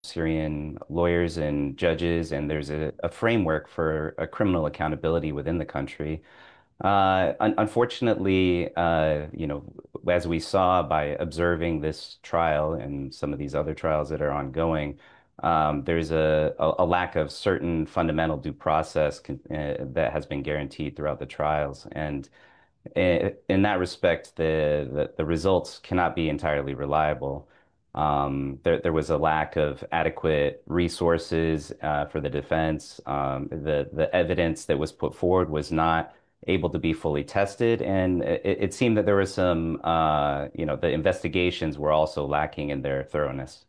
Syrian lawyers and judges, and there's a framework for a criminal accountability within the country. Unfortunately, as we saw by observing this trial and some of these other trials that are ongoing, there's a lack of certain fundamental due process that has been guaranteed throughout the trials. And in that respect, the results cannot be entirely reliable. There was a lack of adequate resources for the defense. The evidence that was put forward was not able to be fully tested, and it seemed that there was some, the investigations were also lacking in their thoroughness.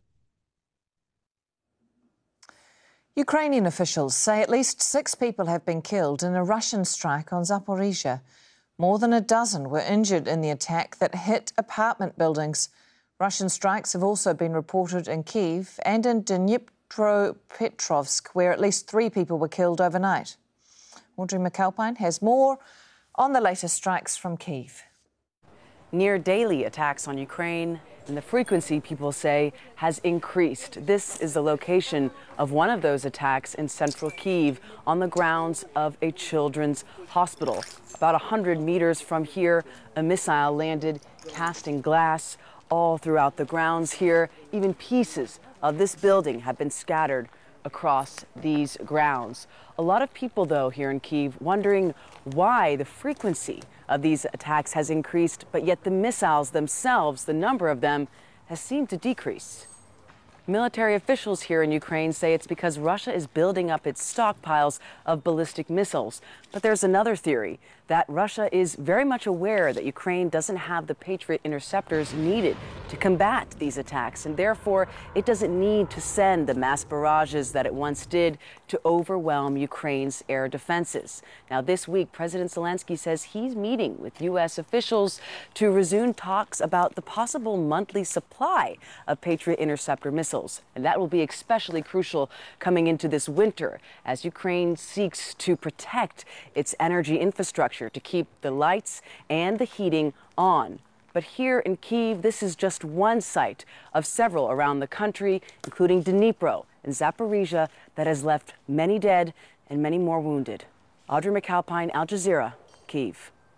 Ukrainian officials say at least 6 people have been killed in a Russian strike on Zaporizhia. More than a dozen were injured in the attack that hit apartment buildings. Russian strikes have also been reported in Kyiv and in Dnipropetrovsk, where at least 3 people were killed overnight. Audrey McAlpine has more on the latest strikes from Kyiv. Near daily attacks on Ukraine, and the frequency, people say, has increased. This is the location of one of those attacks in central Kyiv on the grounds of a children's hospital. About 100 meters from here, a missile landed, casting glass all throughout the grounds here. Even pieces of this building have been scattered across these grounds. A lot of people, though, here in Kyiv wondering why the frequency of these attacks has increased, but yet the missiles themselves, the number of them, has seemed to decrease. Military officials here in Ukraine say it's because Russia is building up its stockpiles of ballistic missiles. But there's another theory, that Russia is very much aware that Ukraine doesn't have the Patriot interceptors needed to combat these attacks, and therefore it doesn't need to send the mass barrages that it once did to overwhelm Ukraine's air defenses. Now, this week, President Zelensky says he's meeting with U.S. officials to resume talks about the possible monthly supply of Patriot interceptor missiles. And that will be especially crucial coming into this winter as Ukraine seeks to protect its energy infrastructure to keep the lights and the heating on. But here in Kyiv, this is just one site of several around the country, including Dnipro and Zaporizhia, that has left many dead and many more wounded. Audrey McAlpine, Al Jazeera, Kyiv.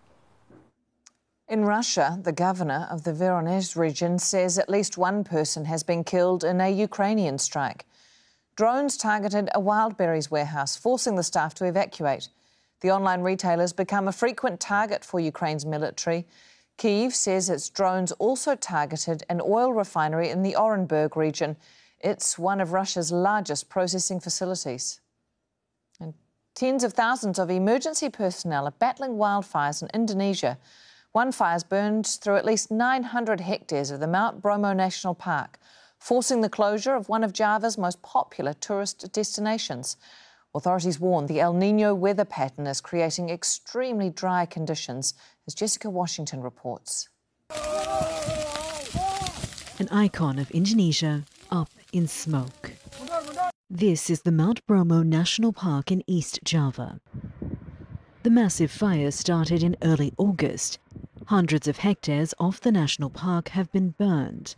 In Russia, the governor of the Voronezh region says at least 1 person has been killed in a Ukrainian strike. Drones targeted a Wildberries warehouse, forcing the staff to evacuate. The online retailer's become a frequent target for Ukraine's military. Kyiv says its drones also targeted an oil refinery in the Orenburg region. It's one of Russia's largest processing facilities. And tens of thousands of emergency personnel are battling wildfires in Indonesia. One fire's burned through at least 900 hectares of the Mount Bromo National Park, forcing the closure of one of Java's most popular tourist destinations. Authorities warn the El Niño weather pattern is creating extremely dry conditions, as Jessica Washington reports. An icon of Indonesia up in smoke. This is the Mount Bromo National Park in East Java. The massive fire started in early August. Hundreds of hectares off the national park have been burned.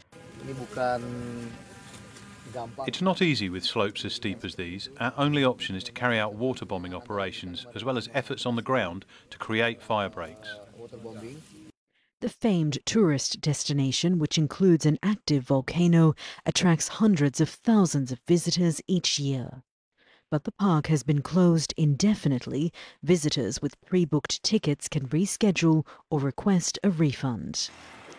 It's not easy with slopes as steep as these. Our only option is to carry out water bombing operations, as well as efforts on the ground to create fire breaks. The famed tourist destination, which includes an active volcano, attracts hundreds of thousands of visitors each year. But the park has been closed indefinitely. Visitors with pre-booked tickets can reschedule or request a refund.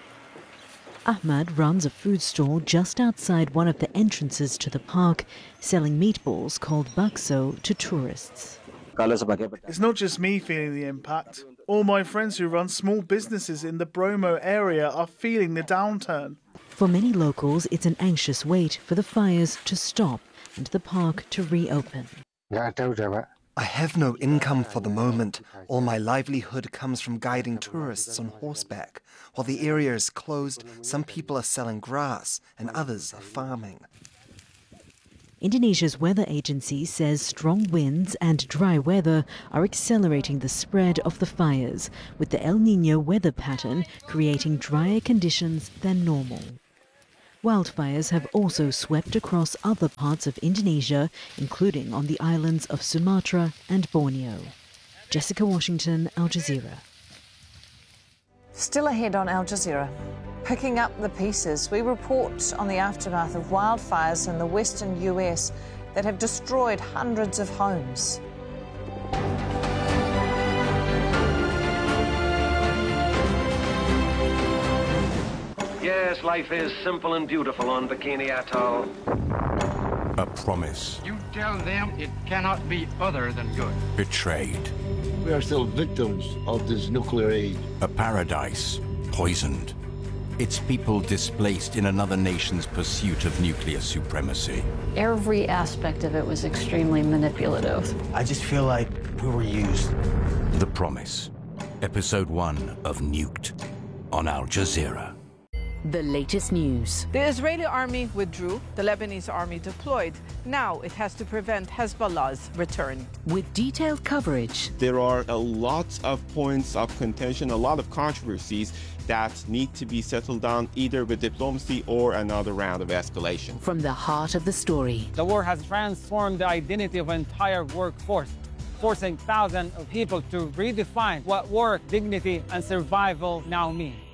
Ahmad runs a food stall just outside one of the entrances to the park, selling meatballs called bakso to tourists. It's not just me feeling the impact. All my friends who run small businesses in the Bromo area are feeling the downturn. For many locals, it's an anxious wait for the fires to stop and the park to reopen. I have no income for the moment. All my livelihood comes from guiding tourists on horseback. While the area is closed, some people are selling grass and others are farming. Indonesia's weather agency says strong winds and dry weather are accelerating the spread of the fires, with the El Niño weather pattern creating drier conditions than normal. Wildfires have also swept across other parts of Indonesia, including on the islands of Sumatra and Borneo. Jessica Washington, Al Jazeera. Still ahead on Al Jazeera. Picking up the pieces, we report on the aftermath of wildfires in the western US that have destroyed hundreds of homes. Yes, life is simple and beautiful on Bikini Atoll. A promise. You tell them it cannot be other than good. Betrayed. We are still victims of this nuclear aid. A paradise poisoned. Its people displaced in another nation's pursuit of nuclear supremacy. Every aspect of it was extremely manipulative. I just feel like we were used. The Promise. Episode 1 of Nuked on Al Jazeera. The latest news. The Israeli army withdrew, the Lebanese army deployed. Now it has to prevent Hezbollah's return. With detailed coverage. There are a lot of points of contention, a lot of controversies that need to be settled down either with diplomacy or another round of escalation. From the heart of the story. The war has transformed the identity of an entire workforce, forcing thousands of people to redefine what work, dignity, and survival now mean.